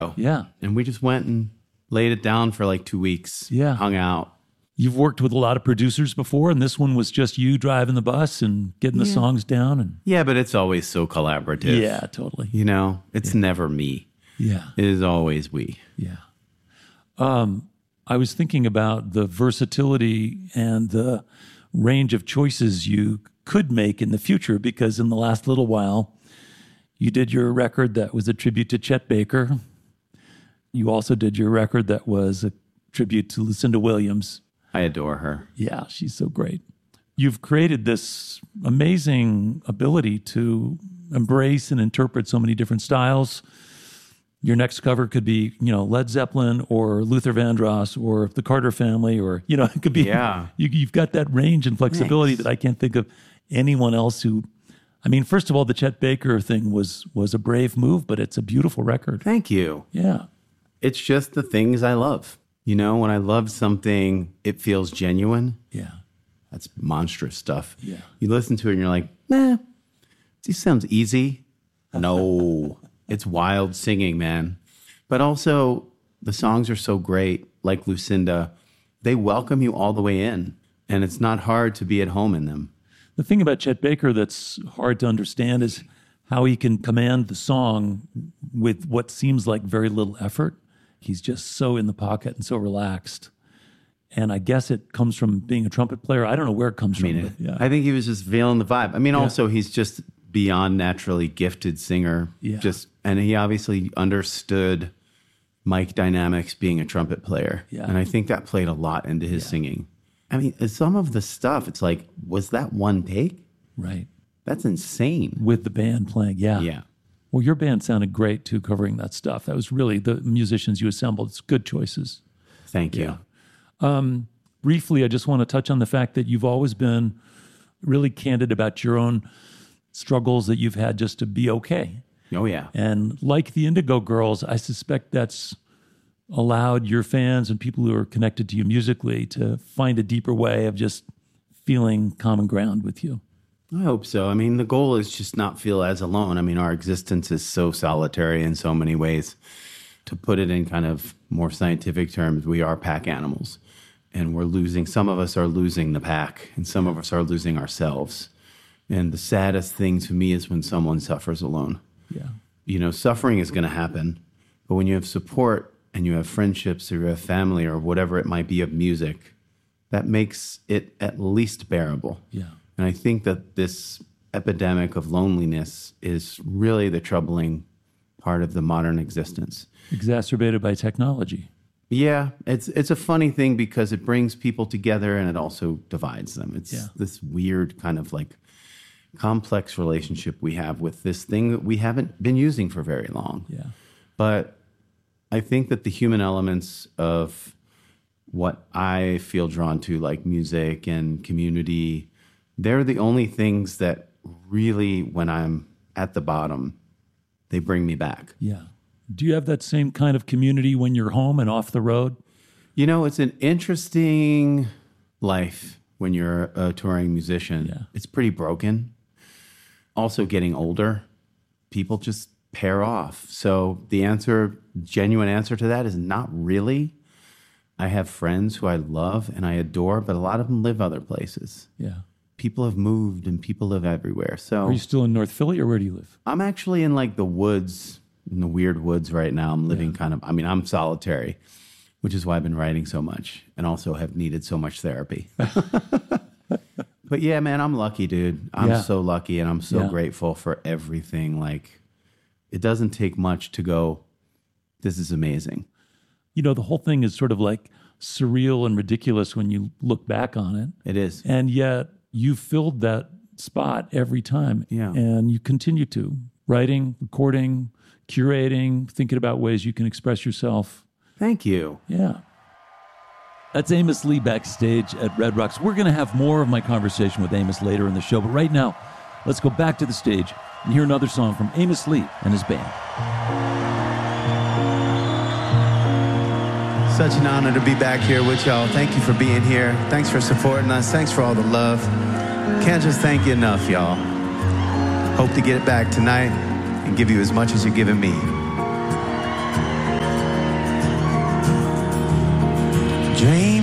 Yeah. And we just went and laid it down for like 2 weeks. Yeah. Hung out. You've worked with a lot of producers before, and this one was just you driving the bus and getting the songs down. And Yeah, but it's always so collaborative. yeah, totally. You know, it's never me. Yeah. It is always we. Yeah. I was thinking about the versatility and the range of choices you could make in the future, because in the last little while, you did your record that was a tribute to Chet Baker. You also did your record that was a tribute to Lucinda Williams. I adore her. Yeah, she's so great. You've created this amazing ability to embrace and interpret so many different styles. Your next cover could be, Led Zeppelin or Luther Vandross or the Carter Family, or, it could be, you've got that range and flexibility that I can't think of anyone else who, first of all, the Chet Baker thing was a brave move, but it's a beautiful record. Thank you. Yeah. It's just the things I love. When I love something, it feels genuine. Yeah. That's monstrous stuff. Yeah. You listen to it and you're like, this sounds easy. No, it's wild singing, man. But also, the songs are so great, like Lucinda. They welcome you all the way in, and it's not hard to be at home in them. The thing about Chet Baker that's hard to understand is how he can command the song with what seems like very little effort. He's just so in the pocket and so relaxed. And I guess it comes from being a trumpet player. I don't know where it comes from. I think he was just feeling the vibe. Also, he's just beyond naturally gifted singer. Yeah. And he obviously understood mic dynamics being a trumpet player. Yeah. And I think that played a lot into his singing. Some of the stuff, it's like, was that one take? Right. That's insane. With the band playing, yeah. Yeah. Well, your band sounded great, too, covering that stuff. That was really the musicians you assembled. It's good choices. Thank you. Briefly, I just want to touch on the fact that you've always been really candid about your own struggles that you've had just to be okay. Oh, yeah. And like the Indigo Girls, I suspect that's allowed your fans and people who are connected to you musically to find a deeper way of just feeling common ground with you. I hope so. The goal is just not feel as alone. Our existence is so solitary in so many ways. To put it in kind of more scientific terms, we are pack animals. And some of us are losing the pack, and some of us are losing ourselves. And the saddest thing to me is when someone suffers alone. Yeah. Suffering is going to happen. But when you have support and you have friendships or you have family or whatever it might be of music, that makes it at least bearable. Yeah. And I think that this epidemic of loneliness is really the troubling part of the modern existence. Exacerbated by technology. Yeah, it's a funny thing because it brings people together and it also divides them. It's this weird kind of like complex relationship we have with this thing that we haven't been using for very long. Yeah. But I think that the human elements of what I feel drawn to, like music and community, they're the only things that really, when I'm at the bottom, they bring me back. Yeah. Do you have that same kind of community when you're home and off the road? It's an interesting life when you're a touring musician. Yeah. It's pretty broken. Also getting older, people just pair off. So the genuine answer to that is not really. I have friends who I love and I adore, but a lot of them live other places. Yeah. People have moved and people live everywhere. So are you still in North Philly or where do you live? I'm actually in like the woods, in the weird woods right now. I'm living I'm solitary, which is why I've been writing so much and also have needed so much therapy. But yeah, man, I'm lucky, dude. I'm so lucky and I'm so grateful for everything. Like, it doesn't take much to go, this is amazing. The whole thing is sort of like surreal and ridiculous when you look back on it. It is. And yet you filled that spot every time. Yeah. And you continue to. Writing, recording, curating, thinking about ways you can express yourself. Thank you. Yeah. That's Amos Lee backstage at Red Rocks. We're going to have more of my conversation with Amos later in the show, but right now, let's go back to the stage and hear another song from Amos Lee and his band. Such an honor to be back here with y'all. Thank you for being here. Thanks for supporting us. Thanks for all the love. Can't just thank you enough, y'all. Hope to get it back tonight and give you as much as you're giving me. Dream